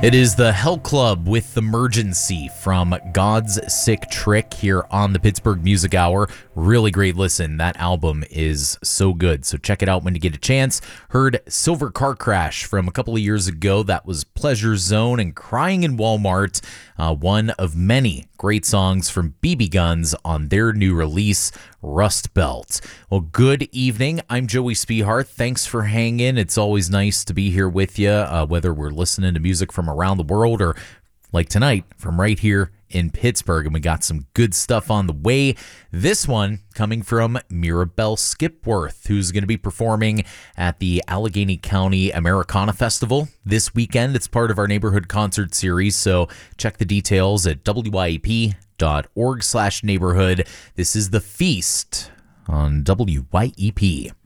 It is the Hell Club with Emergency from God's Sick Trick here on the Pittsburgh Music Hour. Really great listen. That album is so good, so check it out when you get a chance. Heard Silver Car Crash from a couple of years ago. That was Pleasure Zone and Crying in Walmart, one of many great songs from BB Guns on their new release, Rust Belt. Well, good evening. I'm Joey Spehart. Thanks for hanging. It's always nice to be here with you, whether we're listening to music from around the world or, like tonight, from right here in Pittsburgh. And we got some good stuff on the way. This one coming from Mirabelle Skipworth, who's going to be performing at the Allegheny County Americana Festival this weekend. It's part of our neighborhood concert series, so check the details at wyep.org/neighborhood. This is The Feast on WYEP.